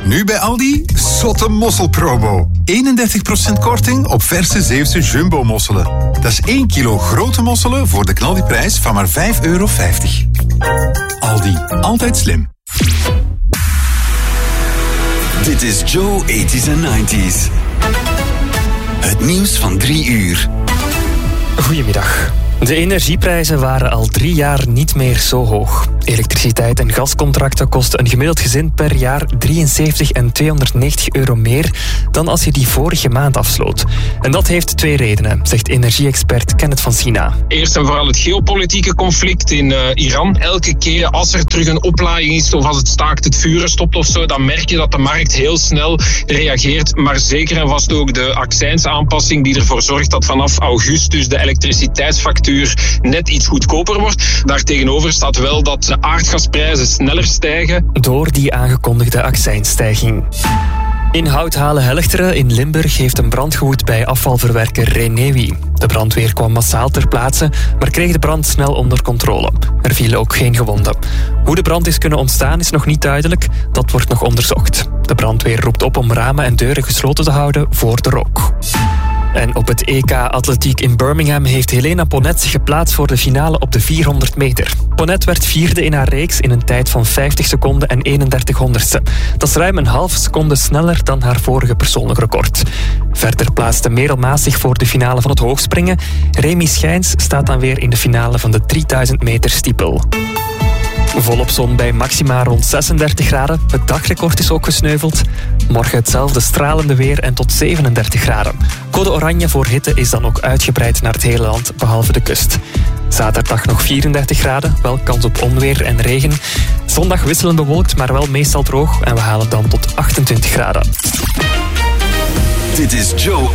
Nu bij Aldi, zotte mosselpromo. 31% korting op verse Zeeuwse jumbo-mosselen. Dat is 1 kilo grote mosselen voor de knaldiprijs van maar €5,50. Aldi, altijd slim. Dit is Joe 80s en 90s. Het nieuws van 3 uur. Goedemiddag. De energieprijzen waren al 3 jaar niet meer zo hoog. Elektriciteit- en gascontracten kosten een gemiddeld gezin per jaar €73 en €290 meer dan als je die vorige maand afsloot. En dat heeft 2 redenen, zegt energie-expert Kenneth van Sina. Eerst en vooral het geopolitieke conflict in Iran. Elke keer als er terug een oplaaiing is of als het staakt het vuren stopt of zo, dan merk je dat de markt heel snel reageert. Maar zeker en vast ook de accijnsaanpassing die ervoor zorgt dat vanaf augustus de elektriciteitsfactuur net iets goedkoper wordt. Daartegenover staat wel dat de aardgasprijzen sneller stijgen. Door die aangekondigde accijnsstijging. In Houthalen-Helchteren in Limburg heeft een brand gewoed bij afvalverwerker Renewi. De brandweer kwam massaal ter plaatse, maar kreeg de brand snel onder controle. Er vielen ook geen gewonden. Hoe de brand is kunnen ontstaan is nog niet duidelijk. Dat wordt nog onderzocht. De brandweer roept op om ramen en deuren gesloten te houden voor de rook. En op het EK Atletiek in Birmingham heeft Helena Ponnet zich geplaatst voor de finale op de 400 meter. Ponnet werd 4e in haar reeks in een tijd van 50 seconden en 31 honderdste. Dat is ruim een halve seconde sneller dan haar vorige persoonlijk record. Verder plaatste Merel Maas zich voor de finale van het hoogspringen. Remy Schijns staat dan weer in de finale van de 3000 meter stiepel. Volop zon bij maxima rond 36 graden. Het dagrecord is ook gesneuveld. Morgen hetzelfde stralende weer en tot 37 graden. Code oranje voor hitte is dan ook uitgebreid naar het hele land, behalve de kust. Zaterdag nog 34 graden, wel kans op onweer en regen. Zondag wisselend bewolkt, maar wel meestal droog. En we halen dan tot 28 graden. Dit is Joe